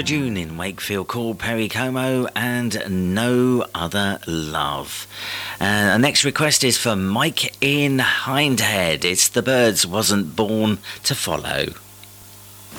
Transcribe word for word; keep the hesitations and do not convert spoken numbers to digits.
for June in Wakefield called Perry Como and No Other Love. Uh, our next request is for Mike in Hindhead. It's The Birds Wasn't Born to Follow.